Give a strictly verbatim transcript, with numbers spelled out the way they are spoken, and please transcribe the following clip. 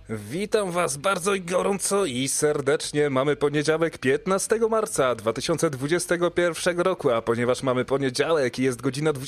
Witam was bardzo gorąco i serdecznie. Mamy poniedziałek piętnastego marca dwa tysiące dwudziestego pierwszego roku, a ponieważ mamy poniedziałek i jest godzina